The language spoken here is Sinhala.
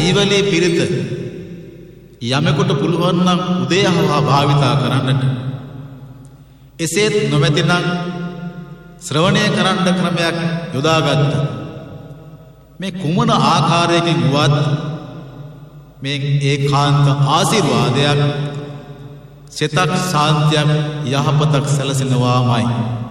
සීවලේ පිරිත යමෙකුට පුළුවන් නම් උදේහවා භාවිතා කරන්නට. එසේත් නොමැතිනම් ශ්‍රවණය කරන්න ක්‍රමයක් යොදාගත්ත. මේ කුමන ආකාරයකින් වුවත් මේ ඒකාන්ත ආශිර්වාදයක්, සිතක් ශාන්තියක්, යහපතක් සැලසෙනවාමයි.